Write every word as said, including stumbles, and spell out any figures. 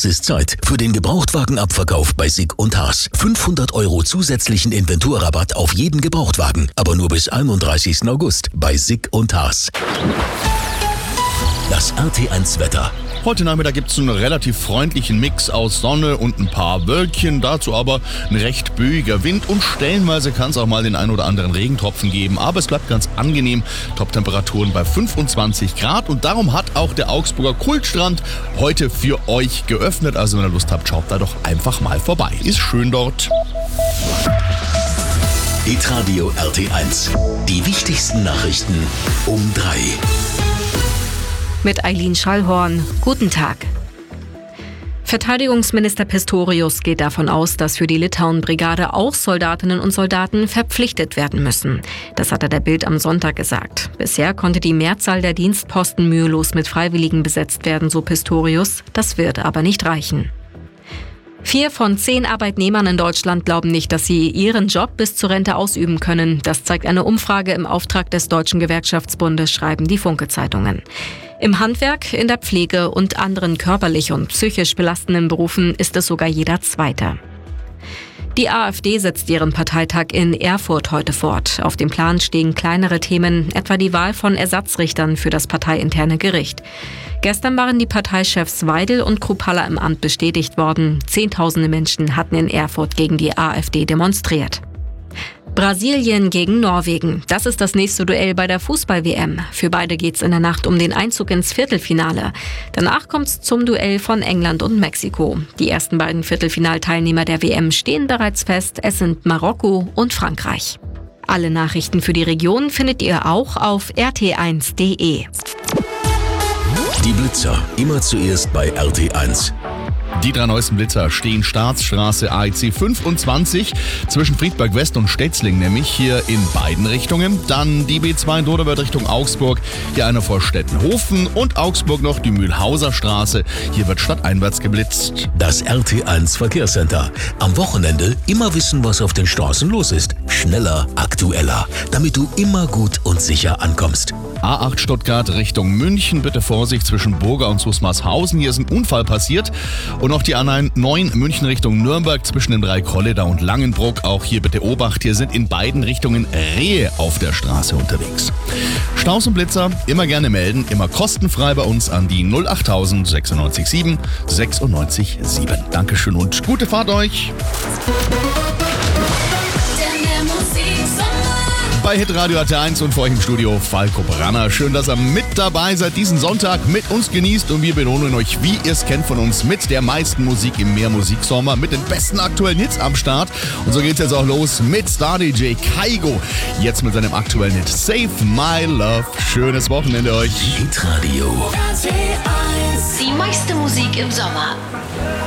Es ist Zeit für den Gebrauchtwagenabverkauf bei Sick und Haas. fünfhundert Euro zusätzlichen Inventurrabatt auf jeden Gebrauchtwagen, aber nur bis einunddreißigsten August bei Sick und Haas. Das R T eins Wetter. Heute Nachmittag gibt es einen relativ freundlichen Mix aus Sonne und ein paar Wölkchen, dazu aber ein recht böiger Wind und stellenweise kann es auch mal den ein oder anderen Regentropfen geben, aber es bleibt ganz angenehm. Top-Temperaturen bei fünfundzwanzig Grad und darum hat auch der Augsburger Kultstrand heute für euch geöffnet, also wenn ihr Lust habt, schaut da doch einfach mal vorbei. Ist schön dort. Hitradio R T eins. Die wichtigsten Nachrichten um drei. Mit Eileen Schallhorn. Guten Tag. Verteidigungsminister Pistorius geht davon aus, dass für die Litauen-Brigade auch Soldatinnen und Soldaten verpflichtet werden müssen. Das hat er der Bild am Sonntag gesagt. Bisher konnte die Mehrzahl der Dienstposten mühelos mit Freiwilligen besetzt werden, so Pistorius. Das wird aber nicht reichen. Vier von zehn Arbeitnehmern in Deutschland glauben nicht, dass sie ihren Job bis zur Rente ausüben können. Das zeigt eine Umfrage im Auftrag des Deutschen Gewerkschaftsbundes, schreiben die Funke-Zeitungen. Im Handwerk, in der Pflege und anderen körperlich und psychisch belastenden Berufen ist es sogar jeder Zweite. Die AfD setzt ihren Parteitag in Erfurt heute fort. Auf dem Plan stehen kleinere Themen, etwa die Wahl von Ersatzrichtern für das parteiinterne Gericht. Gestern waren die Parteichefs Weidel und Kruppalla im Amt bestätigt worden. Zehntausende Menschen hatten in Erfurt gegen die AfD demonstriert. Brasilien gegen Norwegen. Das ist das nächste Duell bei der Fußball-W M. Für beide geht's in der Nacht um den Einzug ins Viertelfinale. Danach kommt's zum Duell von England und Mexiko. Die ersten beiden Viertelfinalteilnehmer der W M stehen bereits fest. Es sind Marokko und Frankreich. Alle Nachrichten für die Region findet ihr auch auf r t eins punkt d e. Die Blitzer. Immer zuerst bei R T eins. Die drei neuesten Blitzer stehen Staatsstraße A E C fünfundzwanzig zwischen Friedberg West und Stetzling, nämlich hier in beiden Richtungen. Dann die B zwei in Donauwörth Richtung Augsburg, hier einer vor Stettenhofen und Augsburg noch die Mühlhauser Straße. Hier wird stadteinwärts geblitzt. Das R T eins Verkehrscenter. Am Wochenende immer wissen, was auf den Straßen los ist. Schneller, aktueller, damit du immer gut und sicher ankommst. A acht Stuttgart Richtung München, bitte Vorsicht zwischen Burger und Susmarshausen. Hier ist ein Unfall passiert. Und noch die A neun München Richtung Nürnberg zwischen den drei Kolleder und Langenbruck. Auch hier bitte Obacht, hier sind in beiden Richtungen Rehe auf der Straße unterwegs. Staus und Blitzer immer gerne melden, immer kostenfrei bei uns an die null achttausend sechsundneunzig sieben sechsundneunzig sieben. Dankeschön und gute Fahrt euch! Bei Hitradio R T eins und vor euch im Studio Falco Branner. Schön, dass ihr mit dabei seid, diesen Sonntag mit uns genießt und wir belohnen euch, wie ihr es kennt von uns, mit der meisten Musik im Mehrmusiksommer, mit den besten aktuellen Hits am Start. Und so geht's jetzt auch los mit Star-D J Kaigo, jetzt mit seinem aktuellen Hit Save My Love. Schönes Wochenende euch. Hitradio. Die meiste Musik im Sommer.